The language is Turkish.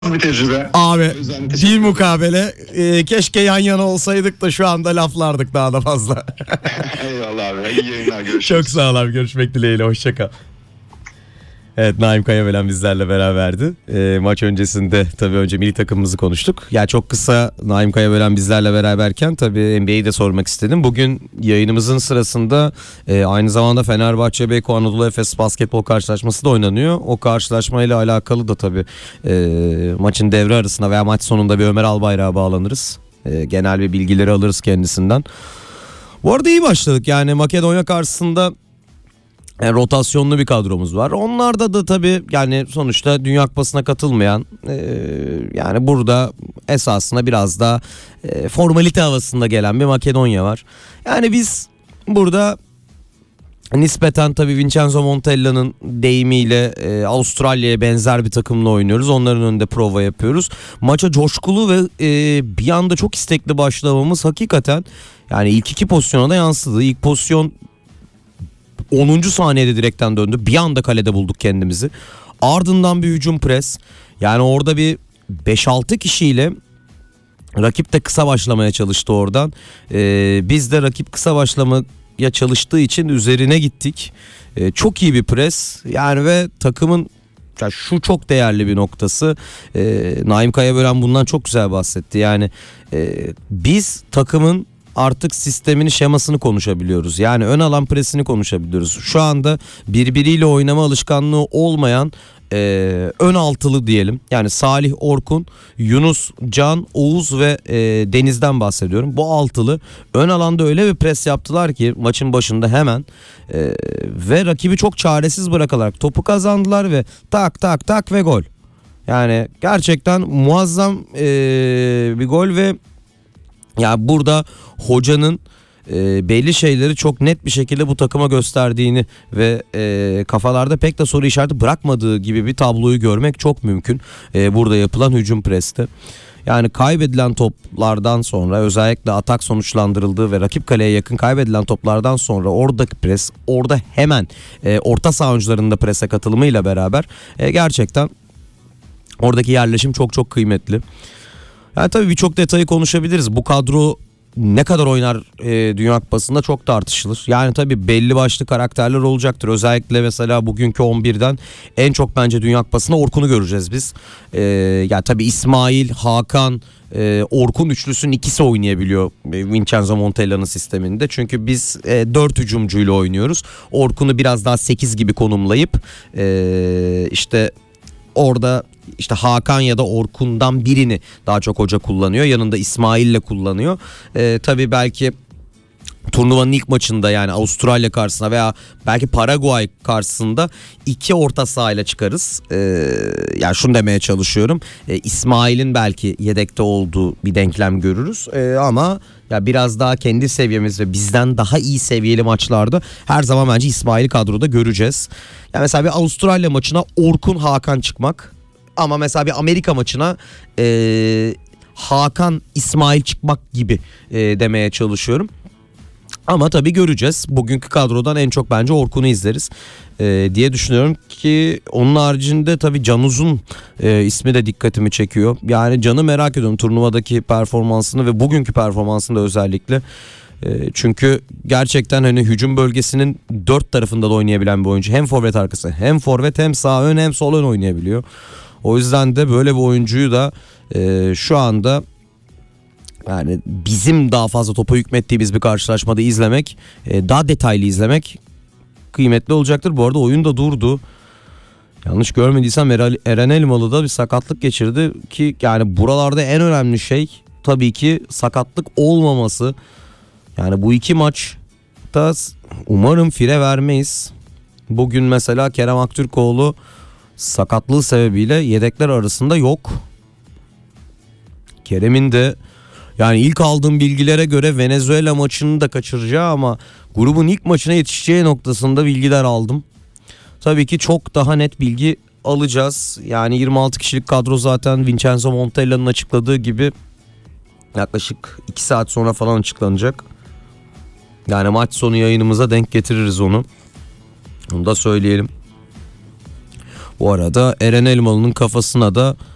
bir tecrübe. Abi bir mukabele. Keşke yan yana olsaydık da şu anda laflardık daha da fazla. Eyvallah abi. İyi yayınlar, görüşürüz. Çok sağ ol abi. Görüşmek dileğiyle. Hoşça kal. Evet, Naim Kayabelen bizlerle beraberdi. Maç öncesinde tabii önce milli takımımızı konuştuk. Ya çok kısa Naim Kayabelen bizlerle beraberken tabii NBA'yi de sormak istedim. Bugün yayınımızın sırasında aynı zamanda Fenerbahçe Beko Anadolu Efes basketbol karşılaşması da oynanıyor. O karşılaşmayla alakalı da tabii maçın devre arasında veya maç sonunda bir Ömer Albayrak'a bağlanırız. Genel bir bilgileri alırız kendisinden. Bu arada iyi başladık yani Makedonya karşısında. Yani rotasyonlu bir kadromuz var. Onlarda da tabii yani sonuçta Dünya Kupası'na katılmayan yani burada esasında biraz daha formalite havasında gelen bir Makedonya var. Yani biz burada nispeten tabii Vincenzo Montella'nın deyimiyle Avustralya'ya benzer bir takımla oynuyoruz. Onların önünde prova yapıyoruz. Maça coşkulu ve bir anda çok istekli başlamamız hakikaten yani ilk iki pozisyona da yansıdı. İlk pozisyon 10. saniyede direkten döndü. Bir anda kalede bulduk kendimizi. Ardından bir hücum pres. Yani orada bir 5-6 kişiyle rakip de kısa başlamaya çalıştı oradan. Biz de rakip kısa başlamaya çalıştığı için üzerine gittik. Çok iyi bir pres. Yani ve takımın şu çok değerli bir noktası. Naim Kayabelen bundan çok güzel bahsetti. Yani biz takımın artık sistemini, şemasını konuşabiliyoruz. Yani ön alan presini konuşabiliyoruz. Şu anda birbiriyle oynama alışkanlığı olmayan ön altılı diyelim. Yani Salih, Orkun, Yunus, Can, Oğuz ve Deniz'den bahsediyorum. Bu altılı ön alanda öyle bir pres yaptılar ki maçın başında hemen ve rakibi çok çaresiz bırakarak topu kazandılar ve tak tak tak ve gol. Yani gerçekten muazzam bir gol ve ya burada hocanın belli şeyleri çok net bir şekilde bu takıma gösterdiğini ve kafalarda pek de soru işareti bırakmadığı gibi bir tabloyu görmek çok mümkün. Burada yapılan hücum preste. Yani kaybedilen toplardan sonra özellikle atak sonuçlandırıldığı ve rakip kaleye yakın kaybedilen toplardan sonra oradaki pres, orada hemen orta saha oyuncularının da prese katılımıyla beraber gerçekten oradaki yerleşim çok çok kıymetli. Yani tabii birçok detayı konuşabiliriz. Bu kadro ne kadar oynar Dünya Kupası'nda çok tartışılır. Yani tabii belli başlı karakterler olacaktır. Özellikle mesela bugünkü 11'den en çok bence Dünya Kupası'nda Orkun'u göreceğiz biz. Yani tabii İsmail, Hakan, Orkun üçlüsünün ikisi oynayabiliyor Vincenzo Montella'nın sisteminde. Çünkü biz 4 hücumcuyla oynuyoruz. Orkun'u biraz daha 8 gibi konumlayıp işte orada işte Hakan ya da Orkun'dan birini daha çok hoca kullanıyor. Yanında İsmail'le kullanıyor. Tabii belki turnuvanın ilk maçında yani Avustralya karşısında veya belki Paraguay karşısında iki orta sahayla çıkarız. Yani şunu demeye çalışıyorum. İsmail'in belki yedekte olduğu bir denklem görürüz. Ama ya biraz daha kendi seviyemiz ve bizden daha iyi seviyeli maçlarda her zaman bence İsmail'i kadroda göreceğiz. Yani mesela bir Avustralya maçına Orkun, Hakan çıkmak. Ama mesela bir Amerika maçına Hakan, İsmail çıkmak gibi demeye çalışıyorum. Ama tabii göreceğiz. Bugünkü kadrodan en çok bence Orkun'u izleriz diye düşünüyorum ki onun haricinde tabii Can Uzun ismi de dikkatimi çekiyor. Yani Can'ı merak ediyorum, turnuvadaki performansını ve bugünkü performansını da özellikle. Çünkü gerçekten hani hücum bölgesinin dört tarafında da oynayabilen bir oyuncu. Hem forvet arkası, hem forvet, hem sağ ön, hem sol ön oynayabiliyor. O yüzden de böyle bir oyuncuyu da şu anda yani bizim daha fazla topa hükmettiğimiz bir karşılaşmada izlemek, daha detaylı izlemek kıymetli olacaktır. Bu arada oyun da durdu. Yanlış görmediysem Eren Elmalı da bir sakatlık geçirdi ki yani buralarda en önemli şey tabii ki sakatlık olmaması. Yani bu iki maçta umarım fire vermeyiz. Bugün mesela Kerem Aktürkoğlu sakatlığı sebebiyle yedekler arasında yok. Kerem'in de yani ilk aldığım bilgilere göre Venezuela maçını da kaçıracağı ama grubun ilk maçına yetişeceği noktasında bilgiler aldım. Tabii ki çok daha net bilgi alacağız. Yani 26 kişilik kadro zaten Vincenzo Montella'nın açıkladığı gibi yaklaşık 2 saat sonra falan açıklanacak. Yani maç sonu yayınımıza denk getiririz onu. Onu da söyleyelim. Bu arada Eren Elmalı'nın kafasına da